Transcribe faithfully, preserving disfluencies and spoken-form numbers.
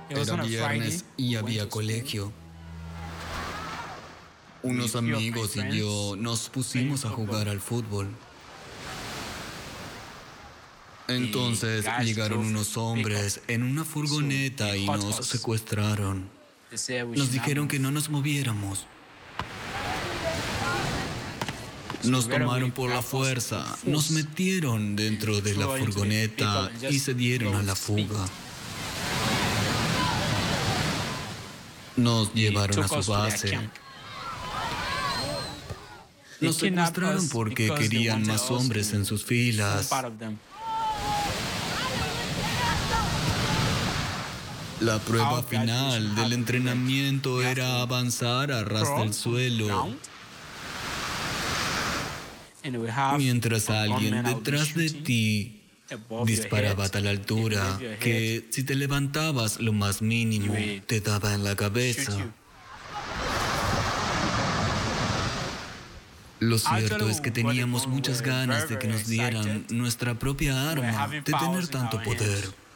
Era viernes y había colegio. Unos amigos y yo nos pusimos a jugar al fútbol. Entonces llegaron unos hombres en una furgoneta y nos secuestraron. Nos dijeron que no nos moviéramos. Nos tomaron por la fuerza, nos metieron dentro de la furgoneta y se dieron a la fuga. Nos llevaron a su base. Nos secuestraron porque querían más hombres en sus filas. La prueba final del entrenamiento era avanzar a ras del suelo, mientras alguien detrás de ti disparaba a tal altura que si te levantabas lo más mínimo te daba en la cabeza. Lo cierto es que teníamos muchas ganas de que nos dieran nuestra propia arma, de tener tanto poder.